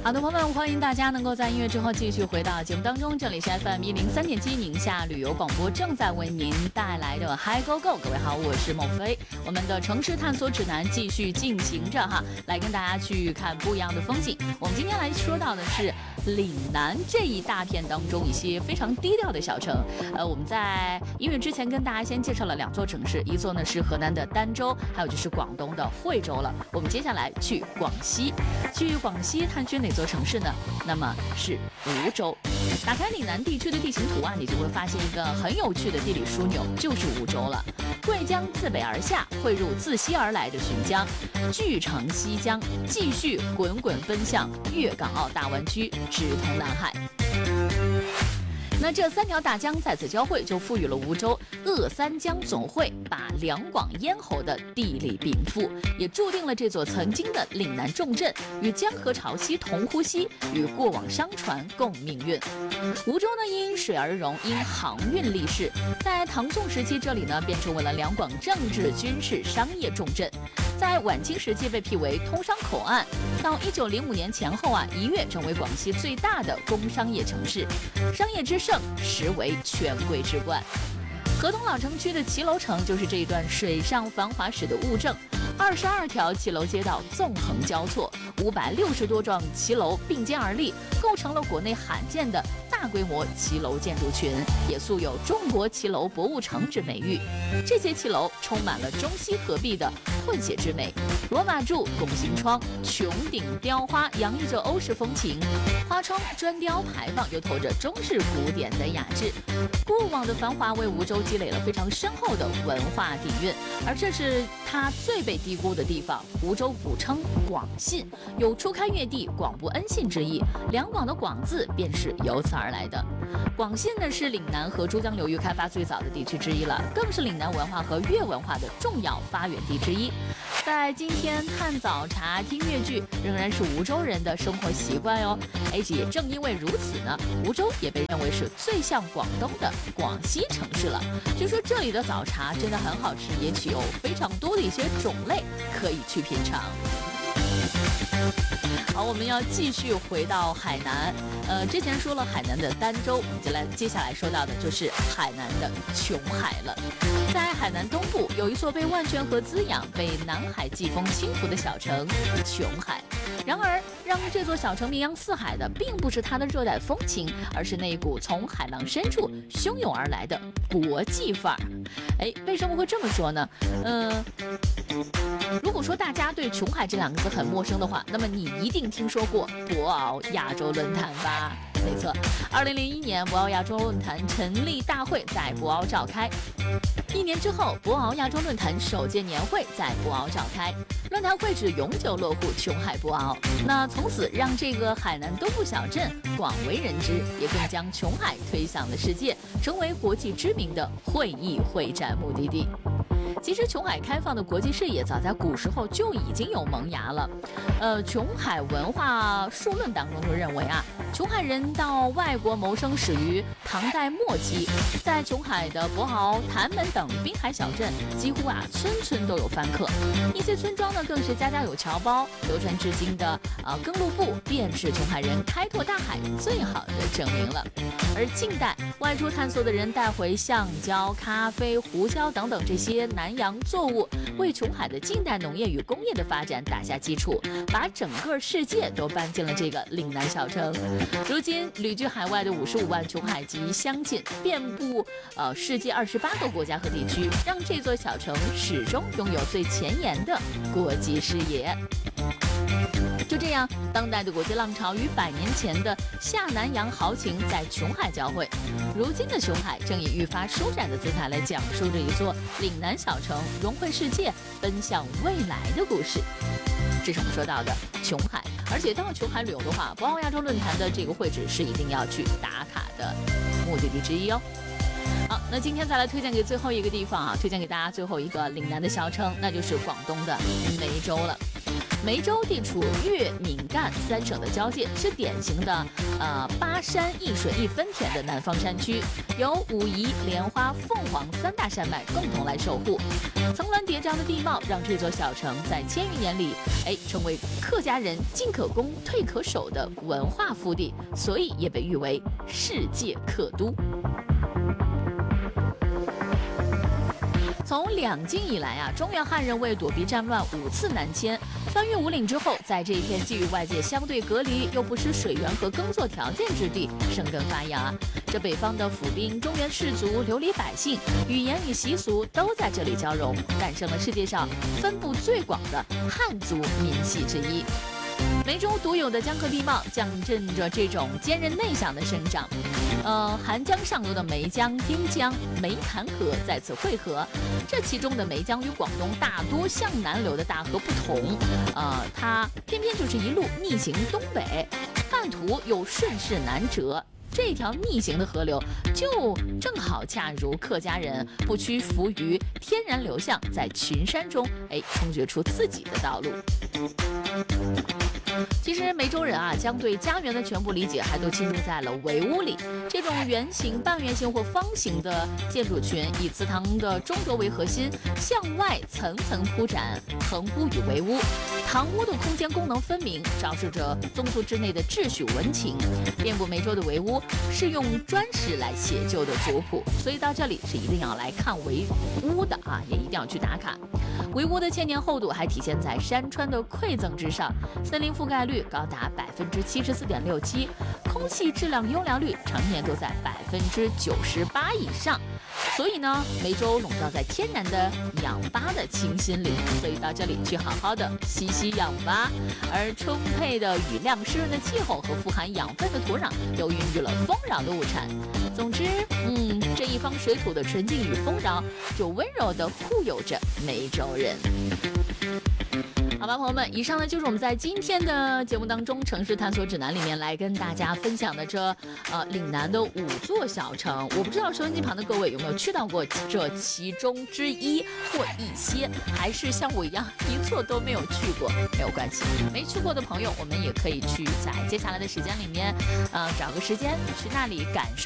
好的，朋友们，欢迎大家能够在音乐之后继续回到节目当中，这里是 FM103.7宁夏旅游广播正在为您带来的 Hi Go Go。各位好，我是孟非，我们的城市探索指南继续进行着哈，来跟大家去看不一样的风景。我们今天来说到的是岭南这一大片当中一些非常低调的小城。我们在音乐之前跟大家先介绍了2座城市，一座呢是河南的儋州，还有就是广东的惠州了。我们接下来去广西，去广西探寻哪座城市呢？那么是梧州。打开岭南地区的地形图啊，你就会发现一个很有趣的地理枢纽，就是梧州了。贵江自北而下，汇入自西而来的浔江，据城西江，继续滚滚奔向粤港澳大湾区，直通南海。那这3条大江在此交汇，就赋予了梧州鄂三江总会把两广咽喉的地理禀赋，也注定了这座曾经的岭南重镇与江河潮汐同呼吸，与过往商船共命运。梧州呢，因水而荣，因航运立世，在唐宋时期，这里呢便成为了两广政治、军事、商业重镇。在晚清时期被辟为通商口岸，到1905年前后啊，一跃成为广西最大的工商业城市，商业之盛实为权贵之冠。河东老城区的骑楼城就是这一段水上繁华史的物证，22条骑楼街道纵横交错，560多幢骑楼并肩而立，构成了国内罕见的大规模骑楼建筑群，也素有中国骑楼博物城之美誉。这些骑楼充满了中西合璧的混血之美，罗马柱、拱形窗、穹顶雕花洋溢着欧式风情，花窗、砖雕牌坊又透着中式古典的雅致。过往的繁华为梧州积累了非常深厚的文化底蕴，而这是它最被低估的地方。梧州古称广信，有初开粤地、广布恩信之意，两广的广字便是由此而来的。广信呢是岭南和珠江流域开发最早的地区之一了，更是岭南文化和粤文化的重要发源地之一。在今天看早茶、听粤剧仍然是梧州人的生活习惯哟。也正因为如此呢，梧州也被认为是最像广东的广西城市了。据说这里的早茶真的很好吃，也具有非常多的一些种类可以去品尝。好，我们要继续回到海南。之前说了海南的儋州，我们接下来说到的就是海南的琼海了。在海南东部有一座被万泉河滋养、被南海季风轻拂的小城琼海。然而，让这座小城名扬四海的，并不是它的热带风情，而是那一股从海浪深处汹涌而来的国际范儿。为什么会这么说呢？如果说大家对琼海这2个字很陌生的话，那么你一定听说过博鳌亚洲论坛吧？没错，2001年博鳌亚洲论坛成立大会在博鳌召开。1年之后，博鳌亚洲论坛首届年会在博鳌召开，论坛会址永久落户琼海博鳌。那从此让这个海南东部小镇广为人知，也更将琼海推向了世界，成为国际知名的会议会展目的地。其实琼海开放的国际视野早在古时候就已经有萌芽了。琼海文化述论当中就认为啊，琼海人到外国谋生始于唐代末期，在琼海的博鳌、潭门等滨海小镇，几乎村村都有番客，一些村庄呢更是家家有侨胞，流传至今的耕路布便是琼海人开拓大海最好的证明了。而近代外出探索的人带回橡胶、咖啡、胡椒等等这些南洋作物，为琼海的近代农业与工业的发展打下基础，把整个世界都搬进了这个岭南小城。如今旅居海外的55万琼海籍乡亲，遍布世界28个国家和地区，让这座小城始终拥有最前沿的国际视野。就这样，当代的国际浪潮与100年前的下南洋豪情在琼海交汇，如今的琼海正以愈发舒展的姿态来讲述着一座岭南小城融汇世界、奔向未来的故事。这是我们说到的琼海，而且到琼海旅游的话，博鳌亚洲论坛的这个会址是一定要去打卡的目的地之一哦。好，那今天再来推荐给最后一个地方推荐给大家最后一个岭南的小城，那就是广东的梅州了。 梅州地处粤、闽、赣3省的交界，是典型的8山1水1分田的南方山区，由武夷、莲花、凤凰3大山脉共同来守护。层峦叠嶂的地貌让这座小城在千余年里，成为客家人进可攻、退可守的文化腹地，所以也被誉为世界客都。从两晋以来啊，中原汉人为躲避战乱5次南迁，翻越五岭之后，在这一片既与外界相对隔离，又不失水源和耕作条件之地生根发芽。这北方的府兵、中原士族、流离百姓，语言与习俗都在这里交融，诞生了世界上分布最广的汉族民系之一。梅州独有的江河地貌象征着这种坚韧内向的生长。韩江上游的梅江、丁江、梅潭河在此汇合。这其中的梅江与广东大多向南流的大河不同，它偏偏就是一路逆行东北，半途又顺势南折。这条逆行的河流就正好恰如客家人不屈服于天然流向，在群山中冲掘出自己的道路。其实梅州人啊，将对家园的全部理解还都倾注在了围屋里。这种圆形、半圆形或方形的建筑群，以祠堂的中轴为核心，向外层层铺展，棚屋与围屋。堂屋的空间功能分明，昭示着宗族之内的秩序文情。遍布梅州的围屋是用砖石来写就的族谱，所以到这里是一定要来看围屋的啊，也一定要去打卡。围屋的千年厚度还体现在山川的馈赠之上，森林覆盖率高达74.67%，空气质量优良率常年都在98%以上。所以呢，梅州笼罩在天然的氧吧的清新里，所以到这里去好好的吸吸氧吧。而充沛的雨量、湿润的气候和富含养分的土壤，又孕育了丰饶的物产。总之，这一方水土的纯净与丰饶，就温柔地护佑着梅州人。好吧，朋友们，以上呢就是我们在今天的节目当中城市探索指南里面来跟大家分享的这岭南的5座小城。我不知道收音机旁的各位有没有去到过这其中之一或一些，还是像我一样一座都没有去过。没有关系，没去过的朋友，我们也可以去在接下来的时间里面找个时间去那里感受